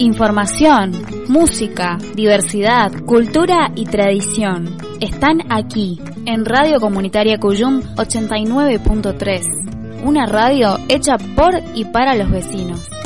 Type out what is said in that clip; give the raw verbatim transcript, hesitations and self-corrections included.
Información, música, diversidad, cultura y tradición están aquí, en Radio Comunitaria Cuyum ochenta y nueve punto tres, una radio hecha por y para los vecinos.